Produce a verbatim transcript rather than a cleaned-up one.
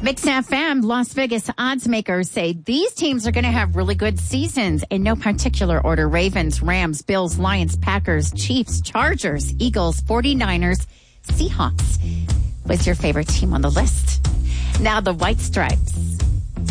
Mix F M, Las Vegas odds makers say these teams are going to have really good seasons in no particular order. Ravens, Rams, Bills, Lions, Packers, Chiefs, Chargers, Eagles, forty-niners, Seahawks. What's your favorite team on the list? Now the White Stripes.